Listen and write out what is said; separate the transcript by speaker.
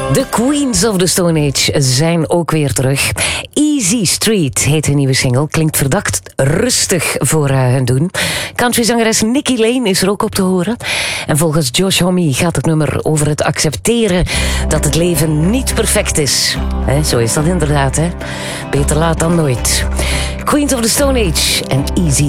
Speaker 1: De Queens of the Stone Age zijn ook weer terug. Easy Street heet hun nieuwe single. Klinkt verdacht rustig voor hun doen. Countryzangeres Nikki Lane is er ook op te horen. En volgens Josh Homme gaat het nummer over het accepteren dat het leven niet perfect is. Zo is dat inderdaad, hè? Beter laat dan nooit. Queens of the Stone Age en Easy